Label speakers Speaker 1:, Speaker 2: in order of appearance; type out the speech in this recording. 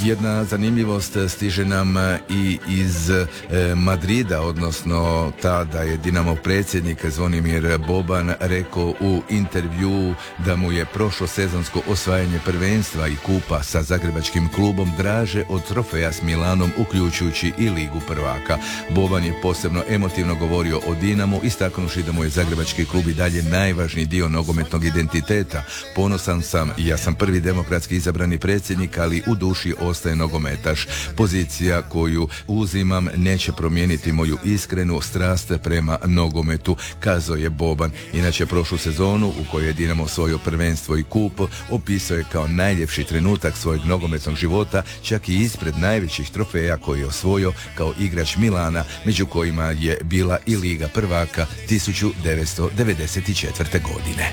Speaker 1: Jedna zanimljivost stiže nam i iz Madrida, odnosno ta da je Dinamov predsjednik Zvonimir Boban rekao u intervjuu da mu je prošlo sezonsko osvajanje prvenstva i kupa sa zagrebačkim klubom draže od trofeja s Milanom, uključujući i Ligu prvaka. Boban je posebno emotivno govorio o Dinamu, istaknuši da mu je zagrebački klub i dalje najvažniji dio nogometnog identiteta. Ponosan sam, ja sam prvi demokratski izabrani predsjednik, ali u duši ostaje nogometaš. Pozicija koju uzimam neće promijeniti moju iskrenu strast prema nogometu, kazao je Boban. Inače, prošlu sezonu u kojoj je Dinamo osvojio prvenstvo i kup opisao je kao najljepši trenutak svojeg nogometnog života, čak i ispred najvećih trofeja koji je osvojio kao igrač Milana, među kojima je bila i Liga prvaka 1994. godine.